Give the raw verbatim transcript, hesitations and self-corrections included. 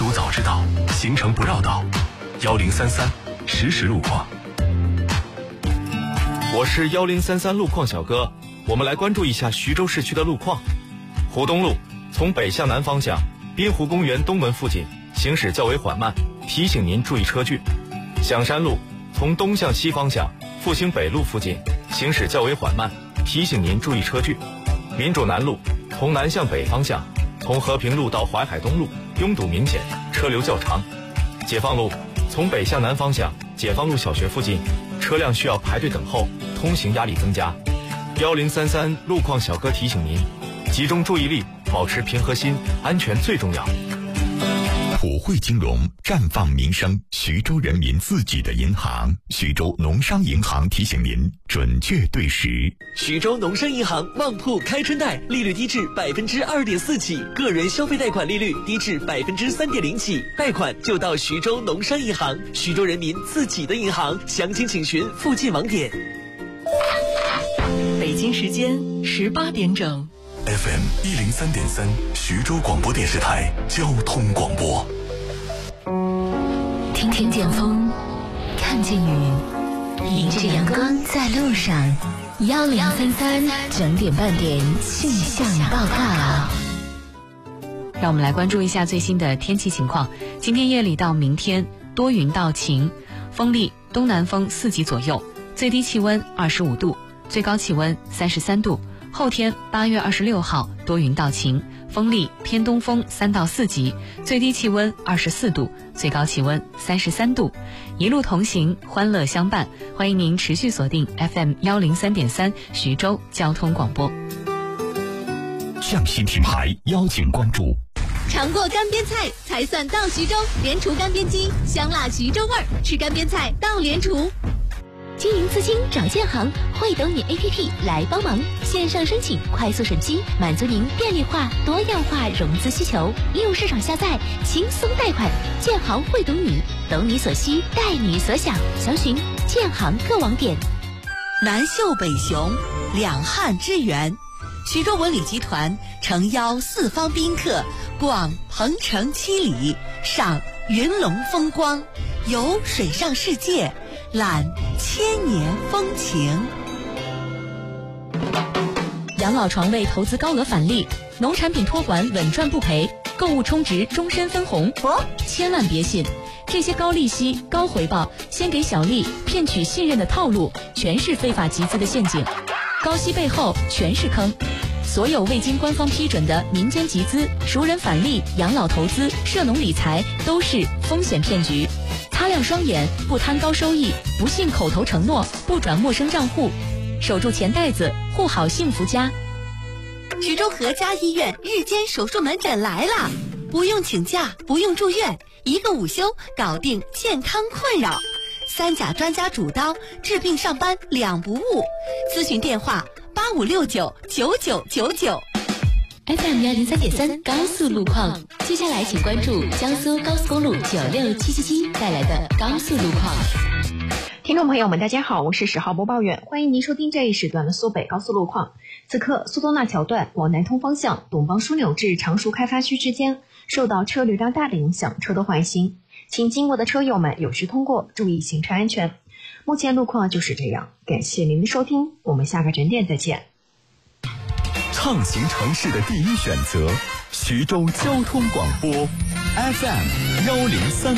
路早知道，行程不绕道。幺零三三实时路况。 我是幺零三三路况小哥，我们来关注一下徐州市区的路况。湖东路从北向南方向，滨湖公园东门附近行驶较为缓慢，提醒您注意车距。响山路从东向西方向，复兴北路附近行驶较为缓慢，提醒您注意车距。民主南路从南向北方向，从和平路到淮海东路拥堵明显，车流较长。解放路从北向南方向，解放路小学附近车辆需要排队等候，通行压力增加。幺零三三路况小哥提醒您，集中注意力，保持平和心，安全最重要。 普惠金融，绽放民生，徐州人民自己的银行。徐州农商银行提醒您，准确对时。 徐州农商银行旺铺开春贷，利率低至百分之二点四起，个人消费贷款利率低至百分之三点零起，贷款就到徐州农商银行，徐州人民自己的银行。详情请询附近网点。 北京时间十八点整。 F M 一零三点三，徐州广播电视台交通广播。 听听见风，看见雨，迎着阳光在路上。幺零三三整点半点气象报告。 让我们来关注一下最新的天气情况。今天夜里到明天多云到晴，风力东南风四级左右，最低气温二十五度，最高气温三十三度。后天八月二十六号多云到晴，风力偏东风三到四级，最低气温二十四度，最高气温三十三度。一路同行，欢乐相伴，欢迎您持续锁定 F M 幺零三点三徐州交通广播。 匠心品牌邀请关注。 尝过干煸菜才算到徐州，联厨干煸鸡，香辣徐州味儿，吃干煸菜到联厨。 经营资金找建行，会懂你 A P P 来帮忙，线上申请，快速审批，满足您便利化、多样化融资需求。应用市场下载，轻松贷款。建行会懂你，懂你所需，带你所想。详询建行各网点。 南秀北雄，两汉之源。徐州文旅集团诚邀四方宾客，逛鹏城七里，赏云龙风光，游水上世界，览千年风情。 养老床位投资高额返利，农产品托管稳赚不赔，购物充值终身分红。哦，千万别信，这些高利息、高回报、先给小利骗取信任的套路，全是非法集资的陷阱。高息背后全是坑。所有未经官方批准的民间集资、熟人返利、养老投资、涉农理财都是风险骗局。擦亮双眼，不贪高收益，不信口头承诺，不转陌生账户，守住钱袋子，护好幸福家。 徐州和家医院日间手术门诊来啦，不用请假，不用住院，一个午休搞定健康困扰。三甲专家主刀，治病上班两不误。咨询电话八五六九九九九九。 F M 幺零三点三高速路况，接下来请关注江苏高速公路九六七七七带来的高速路况。 听众朋友们，大家好，我是十号播报员，欢迎您收听这一时段的苏北高速路况。此刻苏东纳桥段往南通方向董邦枢纽至常熟开发区之间受到车流量大的影响，车多缓行，请经过的车友们有序通过，注意行车安全。目前路况就是这样，感谢您的收听，我们下个整点再见。 畅行城市的第一选择，徐州交通广播 F M 幺零三